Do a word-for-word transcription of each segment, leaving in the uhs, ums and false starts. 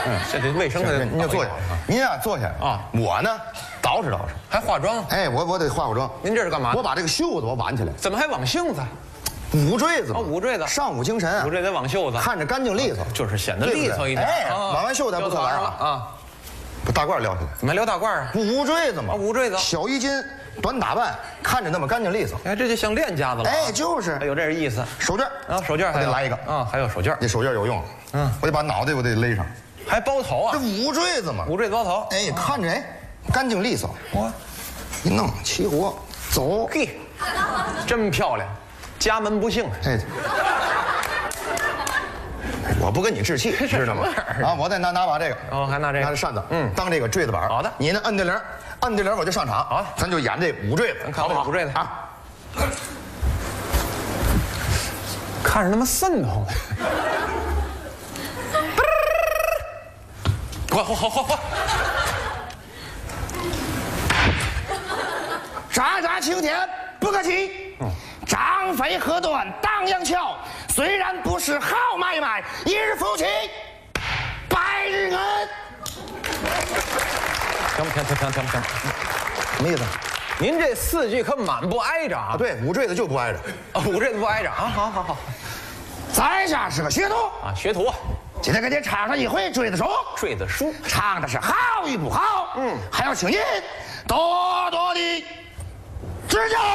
嗯，这得卫生的， 您就坐下。您啊，坐下啊。我呢，捯饬捯饬， 还化妆。 哎，我我得化化妆。 您这是干嘛？ 我把这个袖子我挽起来。 怎么还挽袖子？ 捂坠子。 哦，捂坠子， 上午精神啊。 捂坠子挽袖子， 看着干净利索， 就是显得利索一点。 哎，挽完袖子还不算完了啊。 把大褂撩起来。 怎么还撩大褂啊？ 捂坠子嘛。 捂坠子。 小衣襟，短打扮，看着那么干净利索。 哎，这就像练家子了。 哎，就是。 有这意思。 手绢啊，手绢还得来一个啊，还有手绢。 这手绢有用。嗯，我得把脑袋我得勒上。 还包头啊？ 这捂坠子嘛。 捂坠子包头。 哎，看着哎，干净利索。我一弄齐活，走。 嘿，真漂亮，家门不幸。 哎。我不跟你置气，知道吗？啊，我再拿拿把这个， 哦，还拿这个， 拿这扇子， 嗯， 当这个坠子板。 好的， 你呢，摁对铃，摁对铃，我就上场。 好的， 咱就演这捂坠子， 好不好？捂坠子啊， 看着那么瘆得慌。快，快，快，快，快！ 渣渣青天不可欺，张飞河段荡阳桥。虽然不是好买卖，一日夫妻百日恩。 停停停停停停， 什么意思？ 您这四句可满不挨着啊？ 对，捂坠子就不挨着。 啊，捂坠子不挨着啊！好好好。 在下是个学徒啊，学徒。 今天给您唱上一回坠子书。 坠子书唱的是好与不好，嗯，还要请您多多的指教。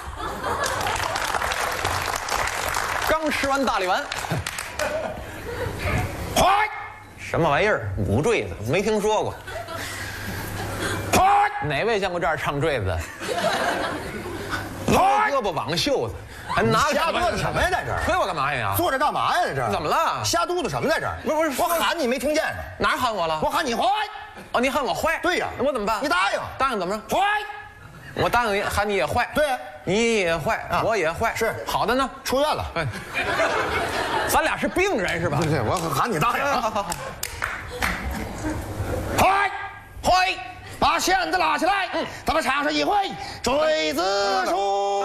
刚吃完大力丸， 快！ 什么玩意儿？捂坠子，没听说过。 快！ 哪位见过这儿唱坠子的？ 快！ 胳膊挽袖子，还拿瞎嘚瑟什么呀，在这儿？ 推我干嘛呀？ 坐着干嘛呀，在这儿？ 怎么了？ 瞎嘟嘟什么在这儿？ 不是不是， 我喊你没听见呢。 哪儿喊我了？ 我喊你坏。 哦，你喊我坏？ 对呀。 那我怎么办？ 你答应。 答应怎么着？ 坏！ 我答应你，喊你也坏。 对。 你也坏，我也坏。 是。 好的呢， 出院了。 哎，咱俩是病人是吧？ 对对，我喊你答应。 好好好。 坏！ 坏！ 把弦子拉起来，嗯，咱们唱上一回坠子书。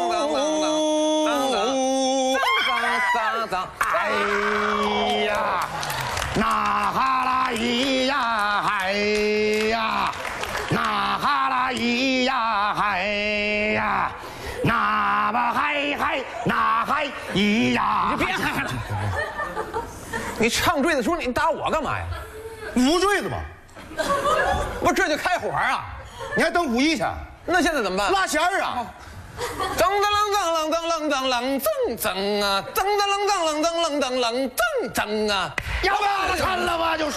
哎呀，那哈啦咿呀嗨呀，那哈啦咿呀嗨呀，那吧嗨嗨那嗨咿呀。 你别嗨了！你唱坠子书，你打我干嘛呀？ 捂坠子嘛。 不，这就开火啊！ 你还等五一去？ 那现在怎么办？ 拉弦儿啊！ 噔噔噔噔噔噔噔噔噔啊！噔噔噔噔噔噔噔噔噔啊！ 要不要看了吧？就是。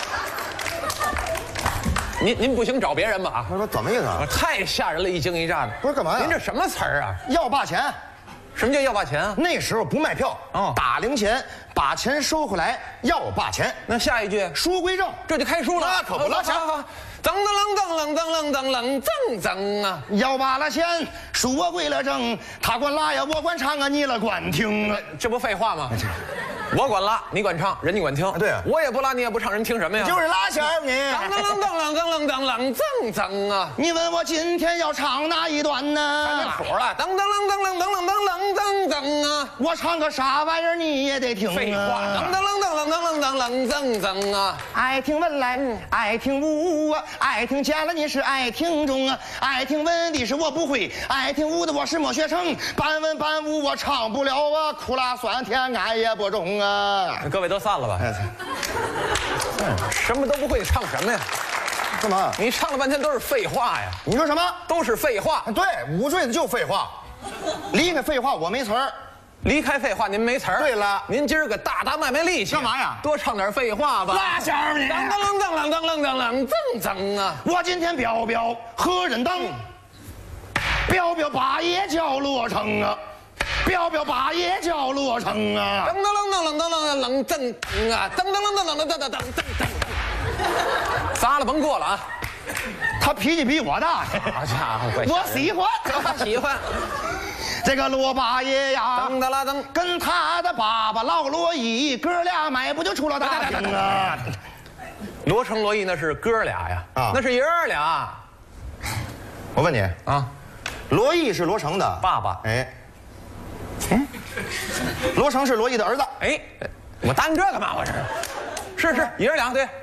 您您不行，找别人吧啊！ 他说怎么意思啊？ 太吓人了，一惊一乍的。 不是干嘛呀？ 您这什么词儿啊？ 要把钱。 什么叫要把钱啊？ 那时候不卖票， 哦， 打零钱，把钱收回来，要把钱。 那下一句书归正， 这就开书了。 那可不拉好好好，噔噔噔噔噔噔噔噔噔啊！ 要把了钱，书我归了正，他管拉呀，我管唱啊，你了管听啊， 这不废话吗？我管拉，你管唱，人家管听。 对啊， 我也不拉，你也不唱，人听什么呀？ 就是拉弦儿，你。 噔噔噔噔噔噔噔噔噔啊！ 你问我今天要唱哪一段呢？ 看那谱了，噔噔噔噔噔噔噔噔噔噔啊！ 我唱个啥玩意儿你也得听啊。 废话，噔噔噔噔噔噔噔噔噔啊！ 爱听文来，爱听武啊，爱听见了你是爱听中啊，爱听文的是我不会，爱听武的我是没学成，半文半武我唱不了啊，苦辣酸甜俺也不中啊。 各位都散了吧？什么都不会，你唱什么呀？ 干嘛？ 你唱了半天都是废话呀！ 你说什么？ 都是废话。 对，捂坠子就废话。离开废话，我没词儿。 离开废话，您没词儿。 对了， 您今儿个大大卖卖力气， 干嘛呀？ 多唱点废话吧。 拉弦儿你。 噔噔噔噔噔噔噔噔噔啊！ 我今天表表何人当？表表爸也叫罗成啊。表表爸也叫罗成啊！ 噔噔噔噔噔噔噔噔噔啊！噔噔噔噔噔噔噔噔噔噔，砸了甭过了啊！ 他脾气比我大， 好家伙， 我喜欢， 我喜欢。 这个罗八爷呀， 噔哒啦噔， 跟他的爸爸老罗毅哥俩买不就出了大厅啊？ 罗成罗毅那是哥俩呀， 啊， 那是爷儿俩。 我问你啊， 罗毅是罗成的爸爸， 哎。嗯，罗成是罗毅的儿子。 哎，我答应这干嘛？我这是，是是爷儿俩对。